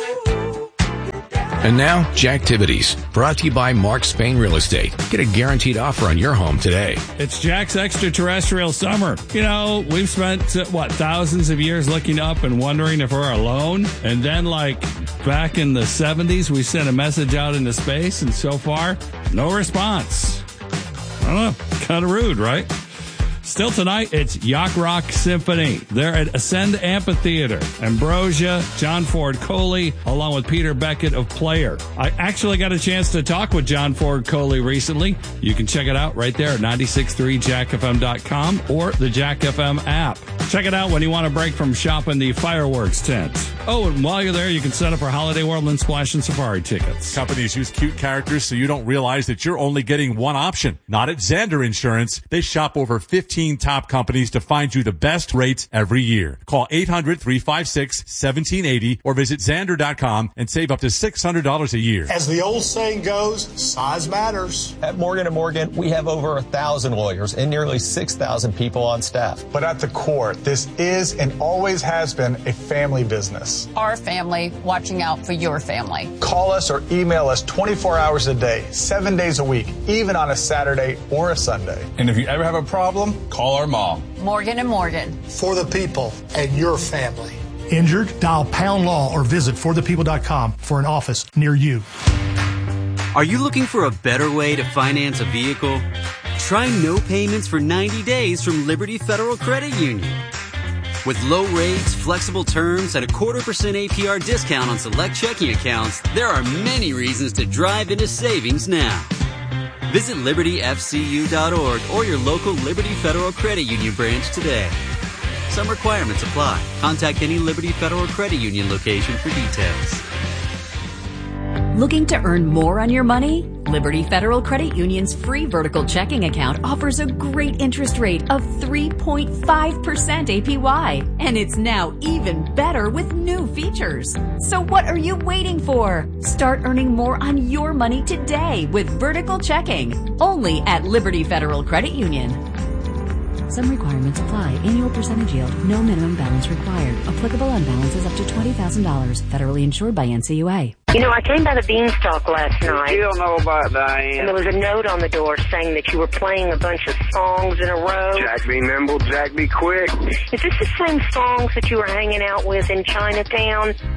And now, Jacktivities, brought to you by Mark Spain Real Estate. Get a guaranteed offer on your home today. It's Jack's extraterrestrial summer. You know, we've spent, thousands of years looking up and wondering if we're alone. And then, back in the 70s, we sent a message out into space, and so far, no response. I don't know, kind of rude, right? Still tonight, it's Yacht Rock Symphony. They're at Ascend Amphitheater. Ambrosia, John Ford Coley, along with Peter Beckett of Player. I actually got a chance to talk with John Ford Coley recently. You can check it out right there at 963jackfm.com or the Jack FM app. Check it out when you want to break from shopping the fireworks tent. Oh, and while you're there, you can set up for Holiday World Splash and Safari tickets. Companies use cute characters so you don't realize that you're only getting one option. Not at Zander Insurance. They shop over 15 top companies to find you the best rates every year. Call 800-356-1780 or visit Zander.com and save up to $600 a year. As the old saying goes, size matters. At Morgan & Morgan, we have over 1,000 lawyers and nearly 6,000 people on staff. But at the core, this is and always has been a family business. Our family watching out for your family. Call us or email us 24 hours a day, 7 days a week, even on a Saturday or a Sunday. And if you ever have a problem, call our mom. Morgan & Morgan. For the people and your family. Injured? Dial Pound Law or visit forthepeople.com for an office near you. Are you looking for a better way to finance a vehicle? Try no payments for 90 days from Liberty Federal Credit Union. With low rates, flexible terms, and a 0.25% APR discount on select checking accounts, there are many reasons to drive into savings now. Visit libertyfcu.org or your local Liberty Federal Credit Union branch today. Some requirements apply. Contact any Liberty Federal Credit Union location for details. Looking to earn more on your money? Liberty Federal Credit Union's free vertical checking account offers a great interest rate of 3.5% APY. And it's now even better with new features. So what are you waiting for? Start earning more on your money today with vertical checking. Only at Liberty Federal Credit Union. Some requirements apply. Annual percentage yield. No minimum balance required. Applicable on balances up to $20,000. Federally insured by NCUA. You know, I came by the Beanstalk last night. You don't know about Diane. And there was a note on the door saying that you were playing a bunch of songs in a row. Jack be nimble, Jack be quick. Is this the same songs that you were hanging out with in Chinatown?